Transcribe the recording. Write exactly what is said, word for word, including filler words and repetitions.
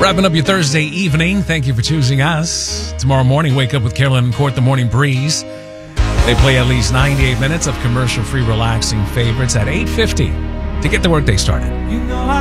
Wrapping up your Thursday evening. Thank you for choosing us. Tomorrow morning, wake up with Carolyn and Court, the Morning Breeze. They play at least ninety-eight minutes of commercial-free, relaxing favorites at eight fifty to get the workday started. You know